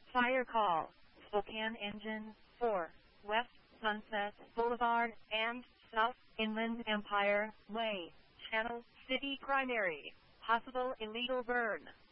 Fire call. Spokane Engine 4. West Sunset Boulevard and South Inland Empire Way. Channel City Primary. Possible illegal burn.